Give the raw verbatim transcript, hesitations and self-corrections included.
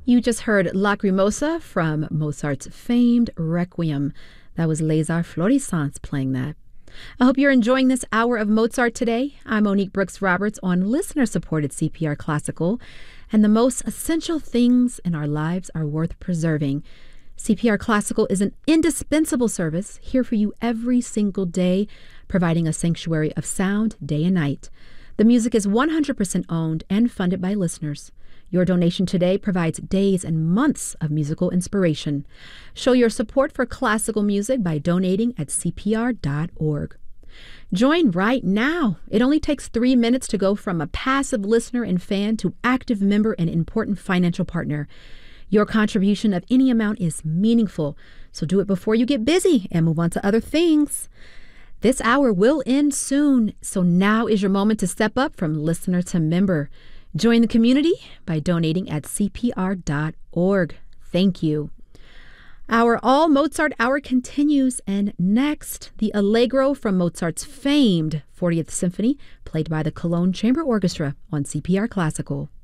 You just heard Lacrimosa from Mozart's famed Requiem. That was Les Florissants playing that. I hope you're enjoying this hour of Mozart today. I'm Monique Brooks Roberts on listener-supported C P R Classical, and the most essential things in our lives are worth preserving. C P R Classical is an indispensable service here for you every single day, providing a sanctuary of sound day and night. The music is one hundred percent owned and funded by listeners. Your donation today provides days and months of musical inspiration. Show your support for classical music by donating at C P R dot org. Join right now. It only takes three minutes to go from a passive listener and fan to active member and important financial partner. Your contribution of any amount is meaningful, so do it before you get busy and move on to other things. This hour will end soon, so now is your moment to step up from listener to member. Join the community by donating at C P R dot org. Thank you. Our All Mozart Hour continues, and next, the Allegro from Mozart's famed fortieth Symphony, played by the Cologne Chamber Orchestra on C P R Classical.